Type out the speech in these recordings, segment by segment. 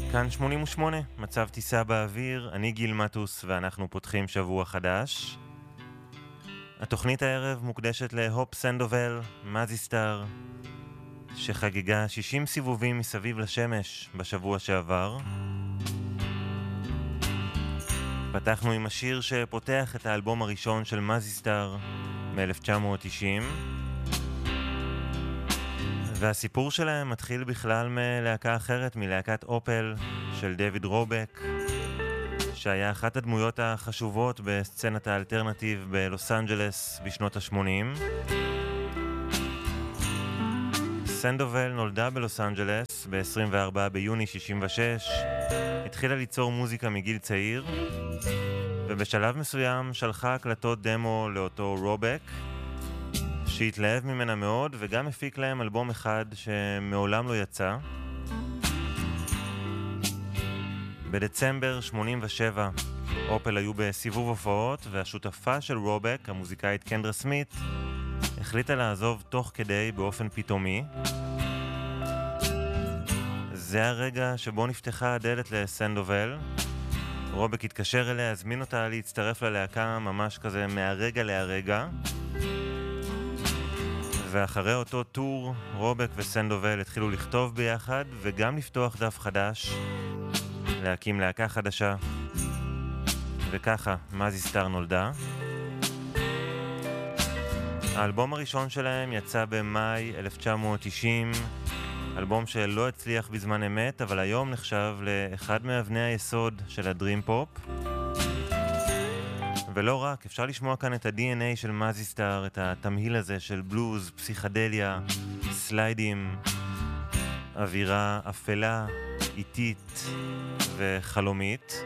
כאן 88, מצב טיסה באוויר, אני גיל מטוס ואנחנו פותחים שבוע חדש. התוכנית הערב מוקדשת להופ סנדובל, מזיסטר, שחגיגה 60 סיבובים מסביב לשמש בשבוע שעבר. פתחנו עם השיר שפותח את האלבום הראשון של מזיסטר מ-1990. והסיפור שלהם מתחיל בכלל מלהקה אחרת, מלהקת אופל של דויד רובק, שהיה אחת הדמויות החשובות בסצנת האלטרנטיב בלוס אנג'לס בשנות ה-80. סנדובל נולדה בלוס אנג'לס ב-24 ביוני 66, התחילה ליצור מוזיקה מגיל צעיר, ובשלב מסוים שלחה הקלטות דמו לאותו רובק, שהתלהב ממנה מאוד, וגם הפיק להם אלבום אחד שמעולם לא יצא. בדצמבר 87 אופל היו בסיבוב הופעות, והשותפה של רובק, המוזיקאית קנדרה סמית, החליטה לעזוב תוך כדי באופן פתאומי. זה הרגע שבו נפתחה הדלת לסנדובל. רובק התקשר אליה, הזמין אותה להצטרף ללהקה ממש כזה מהרגע להרגע. ואחרי אותו טור, רובק וסנדובל התחילו לכתוב ביחד וגם לפתוח דף חדש, להקים להקה חדשה, וככה מזיסטר נולדה. האלבום הראשון שלהם יצא במאי 1990, אלבום שלא הצליח בזמן אמת, אבל היום נחשב לאחד מאבני היסוד של הדרים פופ. ולא רק, אפשר לשמוע כאן את ה-DNA של מזיסטר, את התמהיל הזה של בלוז, פסיכדליה, סליידים, אווירה אפלה, איטית וחלומית.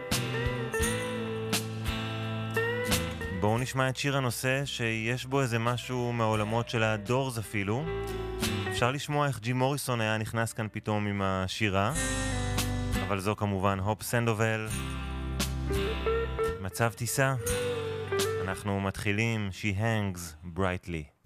בואו נשמע את שיר הנושא שיש בו איזה משהו מהעולמות של הדורס אפילו. אפשר לשמוע איך ג'ים מוריסון היה נכנס כאן פתאום עם השירה, אבל זו כמובן הופ סנדובל, מצב טיסה. אנחנו מתחילים She Hangs Brightly.